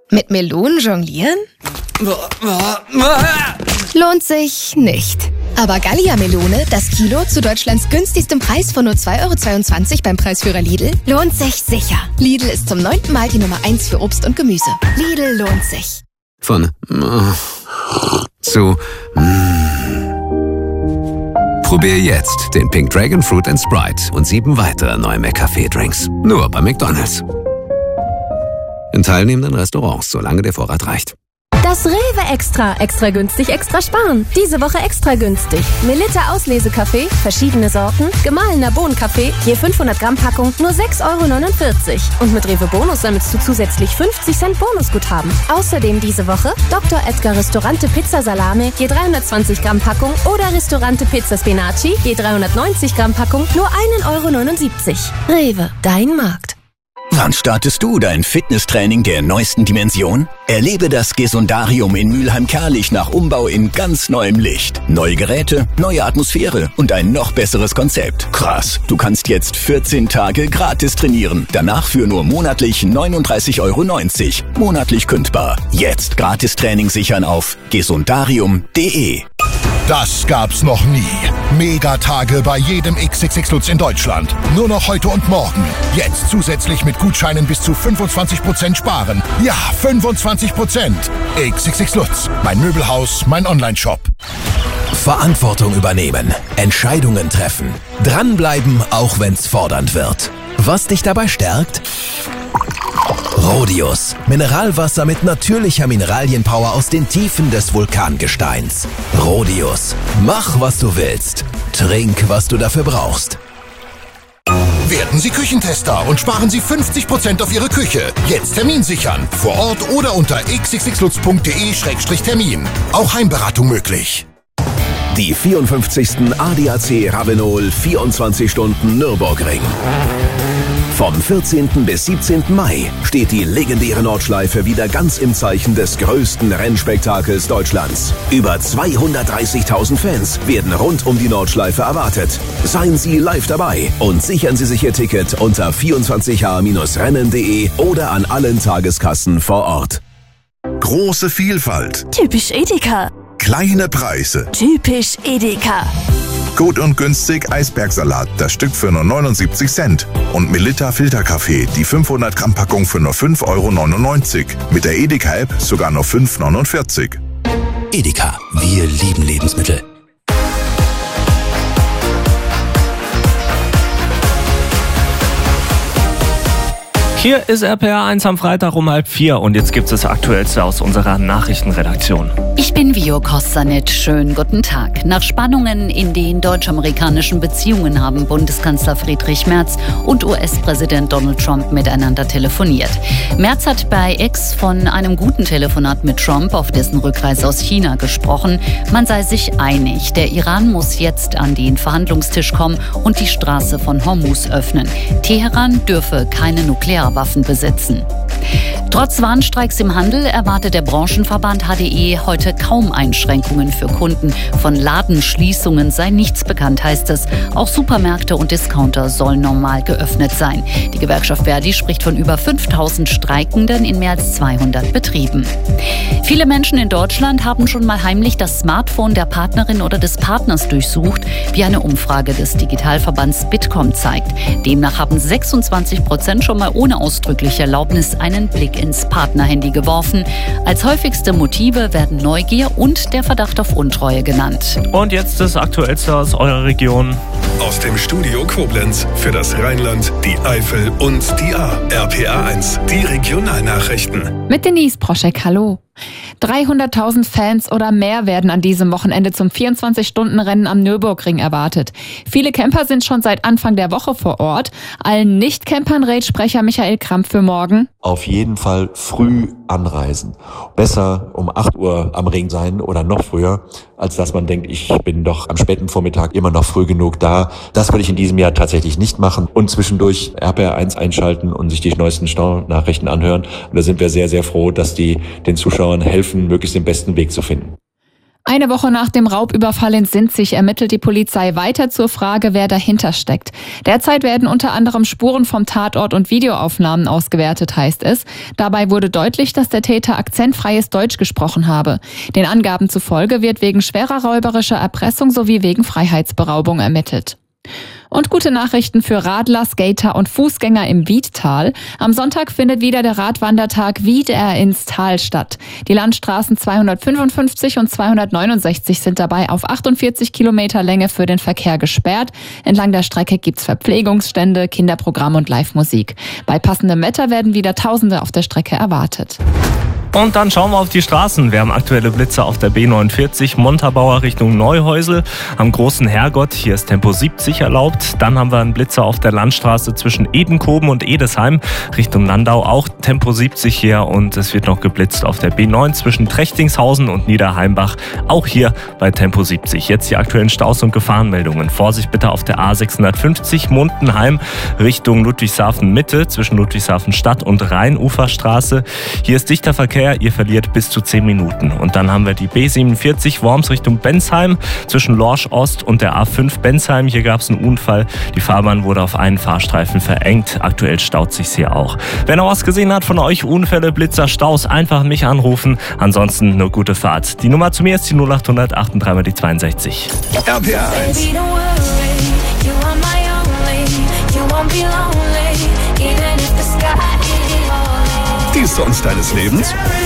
Mit Melonen jonglieren? Lohnt sich nicht. Aber Gallia-Melone, das Kilo zu Deutschlands günstigstem Preis von nur 2,22 € beim Preisführer Lidl, lohnt sich sicher. Lidl ist zum 9. Mal die Nummer 1 für Obst und Gemüse. Lidl lohnt sich. Von zu Probier jetzt den Pink Dragon Fruit & Sprite und 7 weitere neue McCafé-Drinks. Nur bei McDonald's. In teilnehmenden Restaurants, solange der Vorrat reicht. Das Rewe Extra. Extra günstig, extra sparen. Diese Woche extra günstig. Melitta Auslesekaffee, verschiedene Sorten, gemahlener Bohnenkaffee, je 500 Gramm Packung, nur 6,49 €. Und mit Rewe Bonus sammelst du zusätzlich 50 Cent Bonusguthaben. Außerdem diese Woche Dr. Edgar Restaurante Pizza Salame, je 320 Gramm Packung oder Restaurante Pizza Spinaci, je 390 Gramm Packung, nur 1,79 €. Rewe, dein Markt. Wann startest du dein Fitnesstraining der neuesten Dimension? Erlebe das Gesundarium in Mülheim-Kärlich nach Umbau in ganz neuem Licht. Neue Geräte, neue Atmosphäre und ein noch besseres Konzept. Krass, du kannst jetzt 14 Tage gratis trainieren. Danach für nur monatlich 39,90 €. Monatlich kündbar. Jetzt gratis Training sichern auf gesundarium.de. Das gab's noch nie. Megatage bei jedem XXX Lutz in Deutschland. Nur noch heute und morgen. Jetzt zusätzlich mit Gutscheinen bis zu 25% sparen. Ja, 25%. XXX Lutz. Mein Möbelhaus, mein Onlineshop. Verantwortung übernehmen. Entscheidungen treffen. Dranbleiben, auch wenn's fordernd wird. Was dich dabei stärkt? Rhodius. Mineralwasser mit natürlicher Mineralienpower aus den Tiefen des Vulkangesteins. Rhodius. Mach, was du willst. Trink, was du dafür brauchst. Werden Sie Küchentester und sparen Sie 50% auf Ihre Küche. Jetzt Termin sichern. Vor Ort oder unter xxxlutz.de/termin. Auch Heimberatung möglich. Die 54. ADAC Ravenol 24 Stunden Nürburgring. Vom 14. bis 17. Mai steht die legendäre Nordschleife wieder ganz im Zeichen des größten Rennspektakels Deutschlands. Über 230.000 Fans werden rund um die Nordschleife erwartet. Seien Sie live dabei und sichern Sie sich Ihr Ticket unter 24h-rennen.de oder an allen Tageskassen vor Ort. Große Vielfalt. Typisch Edeka. Kleine Preise. Typisch Edeka. Gut und günstig Eisbergsalat, das Stück für nur 79 Cent. Und Melitta Filterkaffee, die 500 Gramm Packung für nur 5,99 €. Mit der Edeka-App sogar nur 5,49 €. Edeka. Wir lieben Lebensmittel. Hier ist RPA 1 am Freitag um 3:30 und jetzt gibt es das Aktuellste aus unserer Nachrichtenredaktion. Ich bin Vio Kostanic. Schönen guten Tag. Nach Spannungen in den deutsch-amerikanischen Beziehungen haben Bundeskanzler Friedrich Merz und US-Präsident Donald Trump miteinander telefoniert. Merz hat bei X von einem guten Telefonat mit Trump auf dessen Rückreise aus China gesprochen. Man sei sich einig, der Iran muss jetzt an den Verhandlungstisch kommen und die Straße von Hormuz öffnen. Teheran dürfe keine Nuklearwaffen besitzen. Trotz Warnstreiks im Handel erwartet der Branchenverband HDE heute kaum Einschränkungen für Kunden. Von Ladenschließungen sei nichts bekannt, heißt es. Auch Supermärkte und Discounter sollen normal geöffnet sein. Die Gewerkschaft Verdi spricht von über 5.000 Streikenden in mehr als 200 Betrieben. Viele Menschen in Deutschland haben schon mal heimlich das Smartphone der Partnerin oder des Partners durchsucht, wie eine Umfrage des Digitalverbands Bitkom zeigt. Demnach haben 26% schon mal ohne ausdrückliche Erlaubnis einen Blick ins Partnerhandy geworfen. Als häufigste Motive werden Neugier und der Verdacht auf Untreue genannt. Und jetzt das Aktuellste aus eurer Region. Aus dem Studio Koblenz für das Rheinland, die Eifel und die A. RPA 1, die Regionalnachrichten. Mit Denise Proschek, hallo. 300.000 Fans oder mehr werden an diesem Wochenende zum 24-Stunden-Rennen am Nürburgring erwartet. Viele Camper sind schon seit Anfang der Woche vor Ort. Allen Nicht-Campern rät Sprecher Michael Kramp für morgen: Auf jeden Fall früh anreisen. Besser um 8 Uhr am Ring sein oder noch früher, als dass man denkt, ich bin doch am späten Vormittag immer noch früh genug da. Das würde ich in diesem Jahr tatsächlich nicht machen. Und zwischendurch RPR 1 einschalten und sich die neuesten Staunachrichten anhören. Und da sind wir sehr, sehr froh, dass die den Zuschauern helfen, möglichst den besten Weg zu finden. Eine Woche nach dem Raubüberfall in Sinzig ermittelt die Polizei weiter zur Frage, wer dahinter steckt. Derzeit werden unter anderem Spuren vom Tatort und Videoaufnahmen ausgewertet, heißt es. Dabei wurde deutlich, dass der Täter akzentfreies Deutsch gesprochen habe. Den Angaben zufolge wird wegen schwerer räuberischer Erpressung sowie wegen Freiheitsberaubung ermittelt. Und gute Nachrichten für Radler, Skater und Fußgänger im Wiedtal. Am Sonntag findet wieder der Radwandertag Wieder ins Tal statt. Die Landstraßen 255 und 269 sind dabei auf 48 Kilometer Länge für den Verkehr gesperrt. Entlang der Strecke gibt's Verpflegungsstände, Kinderprogramm und Live-Musik. Bei passendem Wetter werden wieder Tausende auf der Strecke erwartet. Und dann schauen wir auf die Straßen. Wir haben aktuelle Blitzer auf der B49 Montabaur Richtung Neuhäusel. Am Großen Herrgott, hier ist Tempo 70 erlaubt. Dann haben wir einen Blitzer auf der Landstraße zwischen Edenkoben und Edesheim Richtung Landau, auch Tempo 70 hier. Und es wird noch geblitzt auf der B9 zwischen Trechtingshausen und Niederheimbach, auch hier bei Tempo 70. Jetzt die aktuellen Staus- und Gefahrenmeldungen. Vorsicht bitte auf der A650 Mundenheim Richtung Ludwigshafen Mitte zwischen Ludwigshafen Stadt und Rheinuferstraße. Hier ist dichter Verkehr. Ihr verliert bis zu 10 Minuten. Und dann haben wir die B47 Worms Richtung Bensheim zwischen Lorsch Ost und der A5 Bensheim. Hier gab es einen Unfall. Die Fahrbahn wurde auf einen Fahrstreifen verengt. Aktuell staut sich's hier auch. Wer noch was gesehen hat von euch, Unfälle, Blitzer, Staus, einfach mich anrufen. Ansonsten eine gute Fahrt. Die Nummer zu mir ist die 0800 38 die 62. RPA 1. Die Songs deines Lebens?